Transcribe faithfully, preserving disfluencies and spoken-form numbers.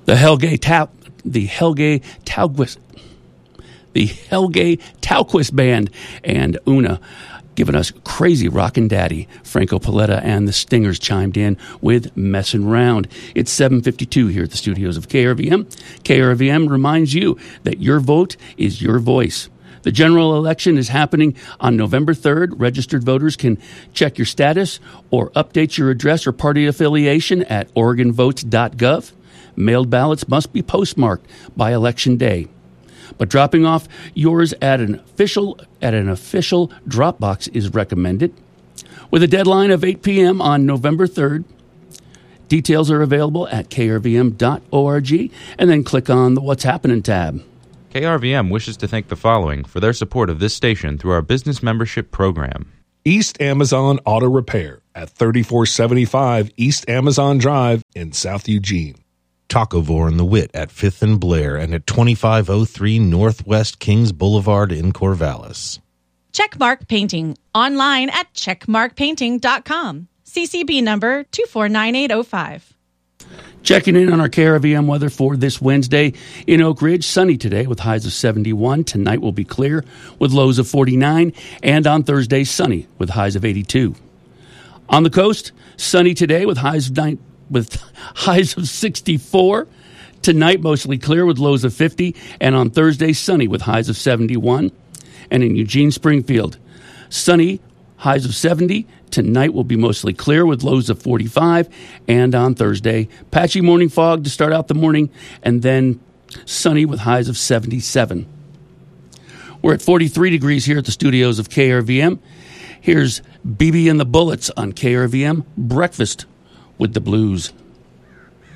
The Helge Tau, the Helge Tauquist, the Helge Tauquist Band and Una giving us Crazy Rockin' Daddy. Franco Paletta and the Stingers chimed in with Messin' Round. It's seven fifty-two here at the studios of K R V M. K R V M reminds you that your vote is your voice. The general election is happening on November third. Registered voters can check your status or update your address or party affiliation at oregon votes dot gov. Mailed ballots must be postmarked by Election Day. But dropping off yours at an official at an official drop box is recommended. With a deadline of eight p.m. on November third, details are available at k r v m dot org, and then click on the What's Happening tab. K R V M wishes to thank the following for their support of this station through our business membership program. East Amazon Auto Repair at thirty-four seventy-five East Amazon Drive in South Eugene. Tacovore and the Wit at fifth and Blair and at twenty-five oh three Northwest Kings Boulevard in Corvallis. Checkmark Painting, online at checkmark painting dot com. C C B number two four nine eight oh five. Checking in on our K R V M weather for this Wednesday. In Oak Ridge, sunny today with highs of seventy-one. Tonight will be clear with lows of forty-nine. And on Thursday, sunny with highs of eighty-two. On the coast, sunny today with highs of nine. with highs of sixty-four. Tonight, mostly clear with lows of fifty. And on Thursday, sunny with highs of seventy-one. And in Eugene, Springfield, sunny, highs of seventy. Tonight will be mostly clear with lows of forty-five. And on Thursday, patchy morning fog to start out the morning. And then sunny with highs of seventy-seven. We're at forty-three degrees here at the studios of K R V M. Here's B B and the Bullets on K R V M Breakfast with the Blues.